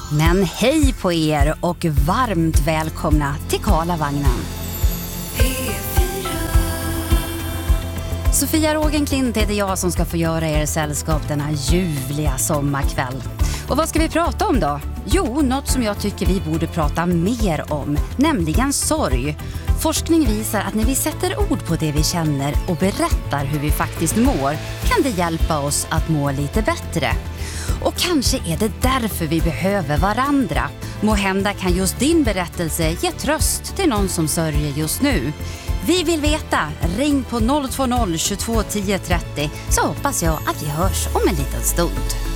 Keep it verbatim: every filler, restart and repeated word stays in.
Men hej på er och varmt välkomna till Karlavagnen. Sofia Rogenklint heter jag som ska få göra er sällskap denna ljuvliga sommarkväll. Och vad ska vi prata om då? Jo, något som jag tycker vi borde prata mer om, nämligen sorg. Forskning visar att när vi sätter ord på det vi känner och berättar hur vi faktiskt mår kan det hjälpa oss att må lite bättre. Och kanske är det därför vi behöver varandra. Måhända kan just din berättelse ge tröst till någon som sörjer just nu. Vi vill veta. Ring på noll två noll tjugotvå tio trettio så hoppas jag att vi hörs om en liten stund.